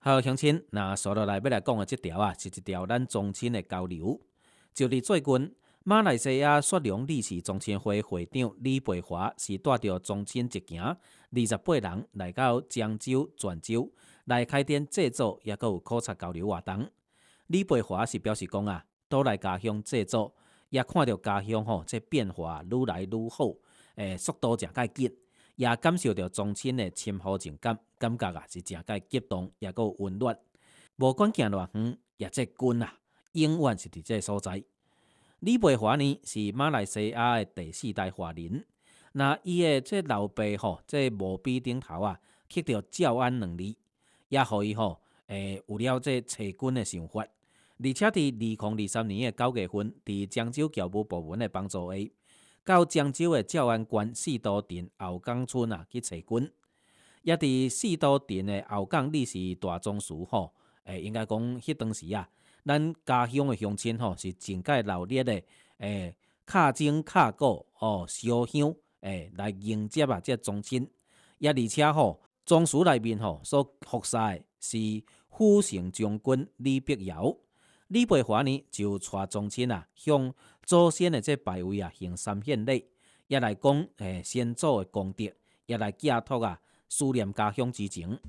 好，乡亲，那接落来要来讲的这条啊，是一条咱宗亲的交流。就伫最近，马来西亚雪龙理事宗亲会会长李培华是带着宗亲一行28人来到漳州、泉州来开展制作，也佮有考察交流活动。李培华是表示讲啊，倒来家乡制作，也看到家乡这变化愈来愈好，速度诚介紧。也感受到宗亲的亲和情感，感觉啊是诚介激动，也够温暖。无管行偌远，也这根啊，永远是伫这所在。李培华呢是马来西亚的第4代华人，那伊的这老爸这墓碑顶头啊刻着教安2字，也互伊有了这找军的想法。而且伫2023年的9月份，伫漳州侨务部门的帮助下，到漳州的教安县四都镇后港村啊去找军，也伫四都镇的后港理事大宗祠应该讲迄当时啊，咱家乡的乡亲是真介热烈的敲钟敲鼓烧香来迎接啊这宗亲，也而且宗祠内面所服侍的是虎城将军李碧尧。李培华呢就带宗亲啊向祖先的这牌位啊行3献礼，也来讲先祖的功德，也来寄托啊思念家乡之情。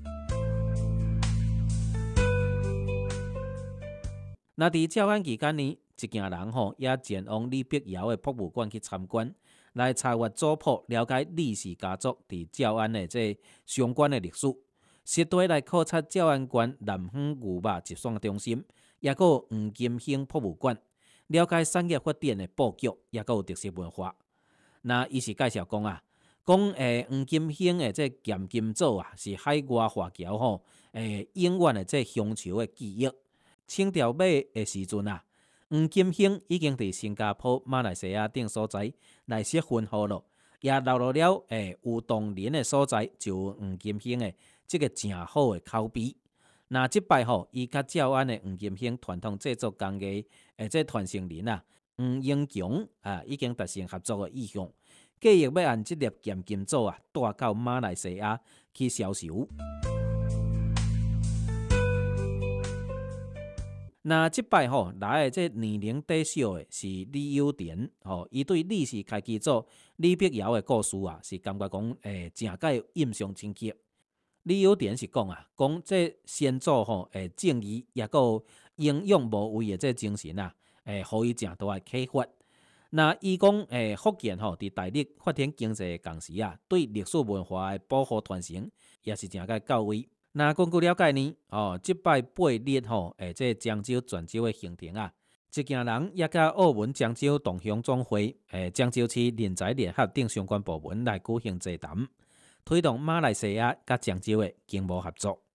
那伫教安期间呢，一行人也前往李碧尧的博物馆去参观，来查阅族谱，了解李氏家族伫教安的这相关的历史，实地来考察教安县南方牛肉集散中心。也有黄金兴博物馆，了解产业发展的布局，也有特色文化。那伊是介绍讲啊，讲黄金兴的这咸金组啊，是海外华侨永远的这乡愁的记忆。清朝尾的时阵啊，黄金兴已经伫新加坡、马来西亚等所在来设分号了，也留落了有动人的所在，就有黄金兴的这个诚好的口碑。那即摆伊甲教安的黄金兴传统制作工艺这传承人啊，黄英强啊，已经达成合作的意向，计划要按这粒咸金组啊带到马来西亚去销售。那即摆来的这年龄最小的是李友田伊对李氏开基祖李碧尧的故事啊，是感觉讲诚介印象深刻。李友田是讲啊，讲这先祖正义也有英勇无畏的这精神啊，互伊诚大的启发。那伊讲福建伫大力发展经济的同时啊，对历史文化的保护传承也是诚介到位。那根据了解呢，即摆8日这漳州、泉州的行程啊，一行人也甲澳门漳州同乡总会、漳州市人才联合等相关部门来举行座谈。推动马来西亚甲漳州的经贸合作。